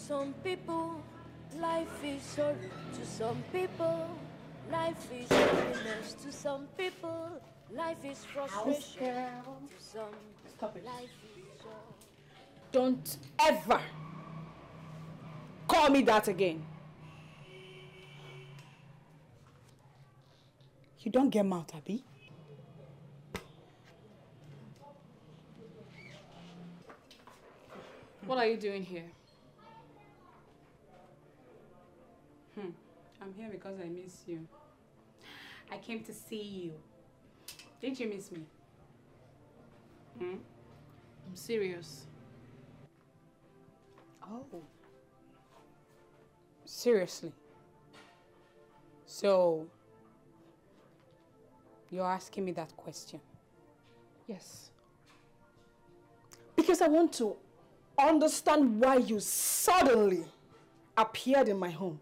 some people, life is sorrow. To some people, life is happiness. To some people, life is frustration. To some, stop it. Life is joy. Don't ever call me that again. You don't get mouth, Abby. What are you doing here? I'm here because I miss you. I came to see you. Didn't you miss me? I'm serious. Oh. Seriously? So, you're asking me that question? Yes. Because I want to understand why you suddenly appeared in my home.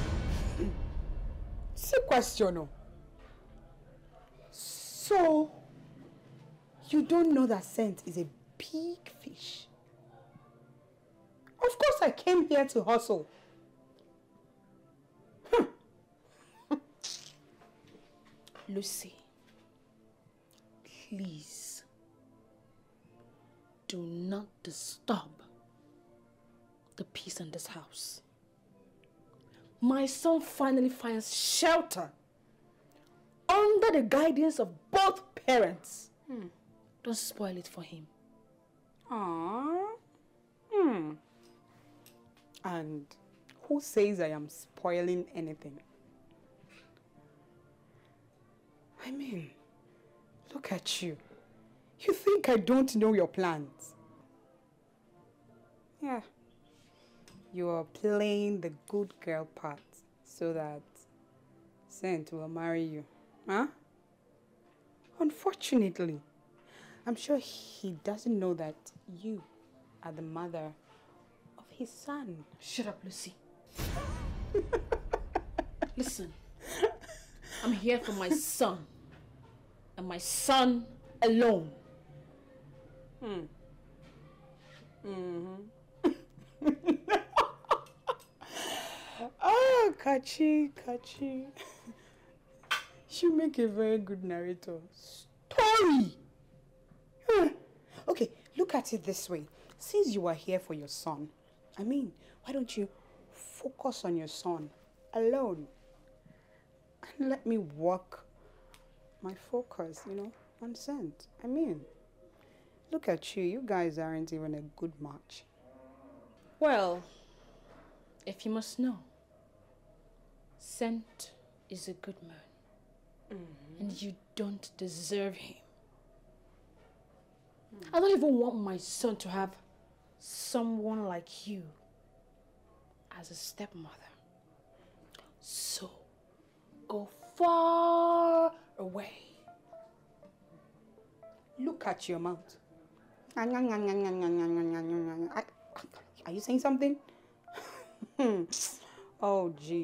It's a question, no? So, you don't know that scent is a big fish? Of course I came here to hustle. Lucy, please do not disturb the peace in this house. My son finally finds shelter under the guidance of both parents. Don't spoil it for him. Aww. And who says I am spoiling anything? I mean, look at you. You think I don't know your plans? Yeah. You are playing the good girl part so that Saint will marry you. Huh? Unfortunately, I'm sure he doesn't know that you are the mother of his son. Shut up, Lucy. Listen, I'm here for my son. And my son alone. Oh, Kachi. You make a very good narrator. Story! Okay, look at it this way. Since you are here for your son, I mean, why don't you focus on your son alone? And let me work my focus, on Scent. I mean, look at you. You guys aren't even a good match. Well, if you must know, Scent is a good man. And you don't deserve him. I don't even want my son to have someone like you as a stepmother. So, go far away. Look at your mouth. Are you saying something? Oh, gee.